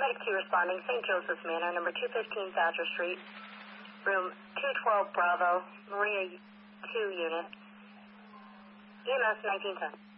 Medic 2 responding, St. Joseph's Manor, number 215 Thatcher Street, room 212 Bravo, Maria 2 unit, EMS 1910.